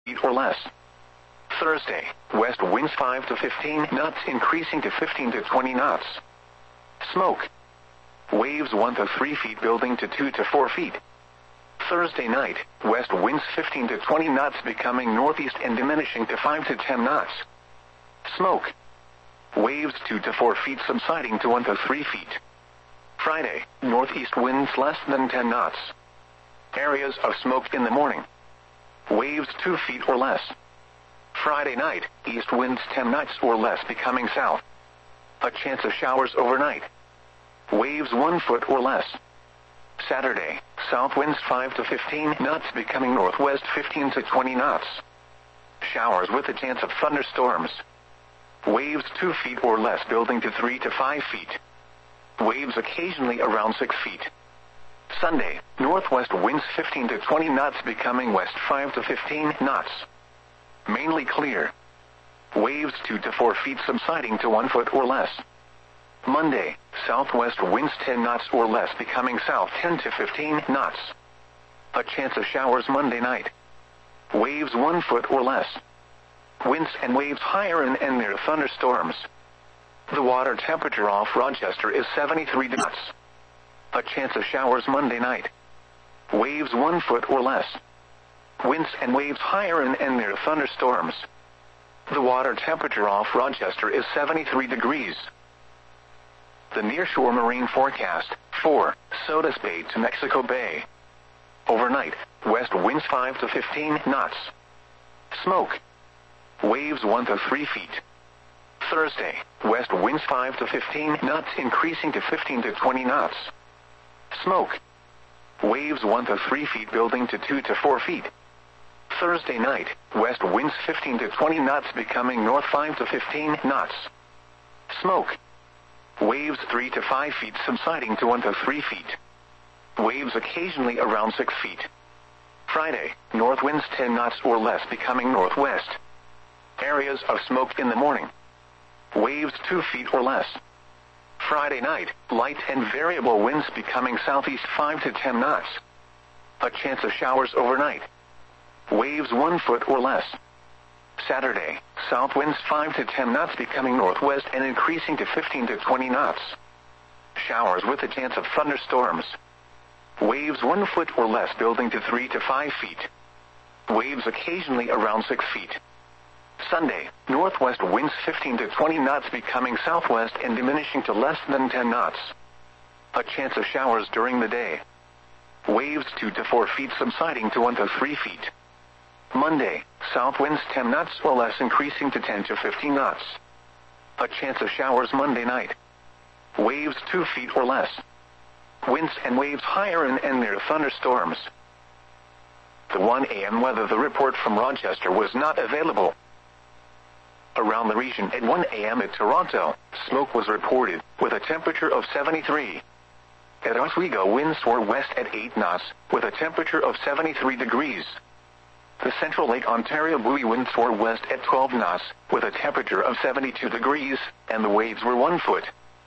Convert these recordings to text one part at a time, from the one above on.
feet or less. Thursday, west winds 5 to 15 knots increasing to 15 to 20 knots. Smoke. Waves 1 to 3 feet building to 2 to 4 feet. Thursday night, west winds 15 to 20 knots becoming northeast and diminishing to 5 to 10 knots. Smoke. Waves 2 to 4 feet subsiding to 1 to 3 feet. Friday, northeast winds less than 10 knots. Areas of smoke in the morning. Waves 2 feet or less. Friday night, east winds 10 knots or less becoming south. A chance of showers overnight. Waves 1 foot or less. Saturday, south winds 5 to 15 knots becoming northwest 15 to 20 knots. Showers with a chance of thunderstorms. Waves 2 feet or less building to 3 to 5 feet. Waves occasionally around 6 feet. Sunday, northwest winds 15 to 20 knots becoming west 5 to 15 knots. Mainly clear. Waves 2 to 4 feet subsiding to 1 foot or less. Monday, southwest winds 10 knots or less becoming south 10 to 15 knots. A chance of showers Monday night. Waves 1 foot or less. Winds and waves higher and near thunderstorms. The water temperature off Rochester is 73 knots. A chance of showers Monday night. Waves 1 foot or less. Winds and waves higher and near thunderstorms. The water temperature off Rochester is 73 degrees. The nearshore marine forecast, 4, Sodus Bay to Mexico Bay. Overnight, west winds 5 to 15 knots. Smoke. Waves 1 to 3 feet. Thursday, west winds 5 to 15 knots increasing to 15 to 20 knots. Smoke. Waves 1 to 3 feet building to 2 to 4 feet. Thursday night, west winds 15 to 20 knots becoming north 5 to 15 knots. Smoke. Waves 3 to 5 feet subsiding to 1 to 3 feet. Waves occasionally around 6 feet. Friday, north winds 10 knots or less becoming northwest. Areas of smoke in the morning. Waves 2 feet or less. Friday night, light and variable winds becoming southeast 5 to 10 knots. A chance of showers overnight. Waves 1 foot or less. Saturday, south winds 5 to 10 knots becoming northwest and increasing to 15 to 20 knots. Showers with a chance of thunderstorms. Waves 1 foot or less building to 3 to 5 feet. Waves occasionally around 6 feet. Sunday, northwest winds 15 to 20 knots becoming southwest and diminishing to less than 10 knots. A chance of showers during the day. Waves 2 to 4 feet subsiding to 1 to 3 feet. Monday, south winds 10 knots or less increasing to 10 to 15 knots. A chance of showers Monday night. Waves 2 feet or less. Winds and waves higher and near thunderstorms. The 1 a.m. weather. The report from Rochester was not available. Around the region at 1 a.m. at Toronto, smoke was reported, with a temperature of 73. At Oswego, winds were west at 8 knots, with a temperature of 73 degrees. The Central Lake Ontario buoy winds were west at 12 knots, with a temperature of 72 degrees, and the waves were 1 foot.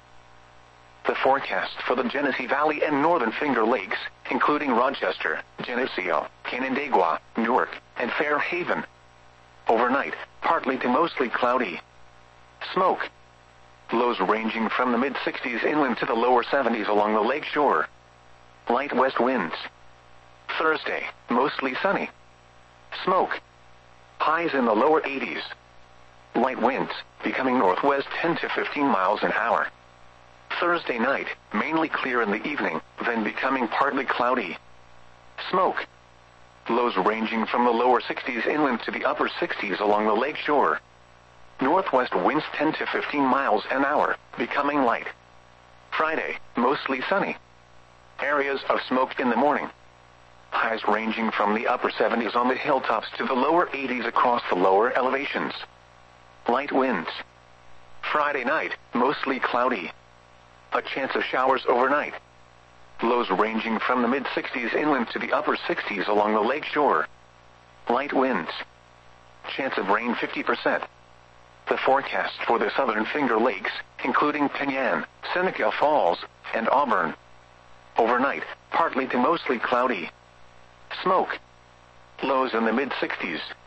The forecast for the Genesee Valley and Northern Finger Lakes, including Rochester, Geneseo, Canandaigua, Newark, and Fairhaven. Overnight, partly to mostly cloudy. Smoke. Lows ranging from the mid-60s inland to the lower 70s along the lake shore. Light west winds. Thursday, mostly sunny. Smoke. Highs in the lower 80s. Light winds, becoming northwest 10 to 15 miles an hour. Thursday night, mainly clear in the evening, then becoming partly cloudy. Smoke. Lows ranging from the lower 60s inland to the upper 60s along the lake shore. Northwest winds 10 to 15 miles an hour, becoming light. Friday, mostly sunny. Areas of smoke in the morning. Highs ranging from the upper 70s on the hilltops to the lower 80s across the lower elevations. Light winds. Friday night, mostly cloudy. A chance of showers overnight. Lows ranging from the mid-60s inland to the upper 60s along the lake shore. Light winds. Chance of rain 50%. The forecast for the Southern Finger Lakes, including Penyan, Seneca Falls, and Auburn. Overnight, partly to mostly cloudy. Smoke. Lows in the mid-60s.